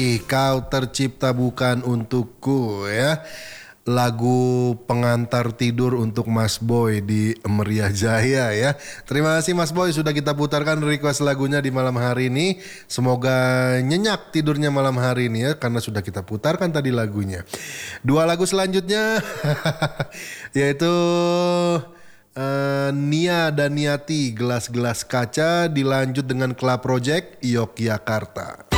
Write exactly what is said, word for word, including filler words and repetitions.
Kau tercipta bukan untukku ya. Lagu pengantar tidur untuk Mas Boy di Meriah Jaya ya. Terima kasih Mas Boy sudah kita putarkan request lagunya di malam hari ini. Semoga nyenyak tidurnya malam hari ini ya, karena sudah kita putarkan tadi lagunya. Dua lagu selanjutnya yaitu uh, Nia dan Niati, Gelas-Gelas Kaca, dilanjut dengan Club Project Yogyakarta.